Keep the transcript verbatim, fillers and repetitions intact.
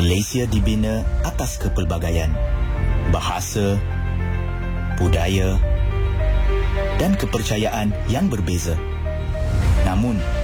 Malaysia dibina atas kepelbagaian bahasa, budaya dan kepercayaan yang berbeza. Namun,